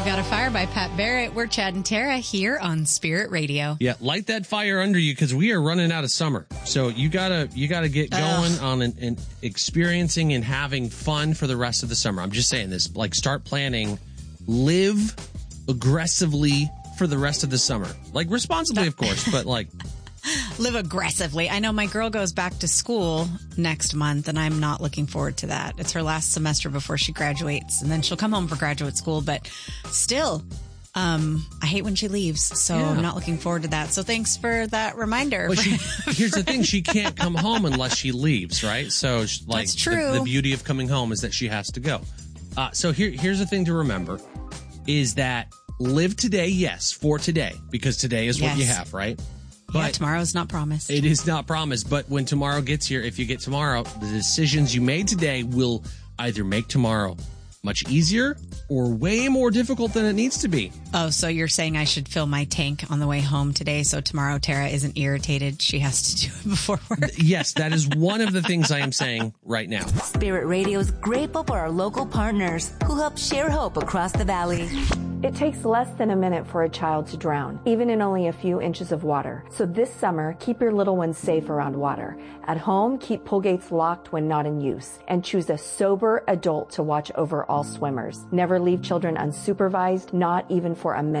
Got a Fire by Pat Barrett. We're Chad and Tara here on Spirit Radio. Yeah, light that fire under you because we are running out of summer. So you gotta get going on and experiencing and having fun for the rest of the summer. I'm just saying this, like start planning, live aggressively for the rest of the summer. Like responsibly, of course, but like live aggressively. I know my girl goes back to school next month and I'm not looking forward to that. It's her last semester before she graduates and then she'll come home for graduate school, but still, I hate when she leaves. So I'm not looking forward to that. So thanks for that reminder. Well, here's the thing. She can't come home unless she leaves, right? So like that's true. The beauty of coming home is that she has to go. So here's the thing to remember is that live today. Yes. For today, because today is what you have, right? But tomorrow's not promised. It is not promised. But when tomorrow gets here, if you get tomorrow, the decisions you made today will either make tomorrow much easier or way more difficult than it needs to be. Oh, so you're saying I should fill my tank on the way home today so tomorrow Tara isn't irritated. She has to do it before work. Yes, that is one of the things I am saying right now. Spirit Radio is grateful for our local partners who help share hope across the valley. It takes less than a minute for a child to drown, even in only a few inches of water. So this summer, keep your little ones safe around water. At home, keep pool gates locked when not in use. And choose a sober adult to watch over all swimmers. Never leave children unsupervised, not even for a minute.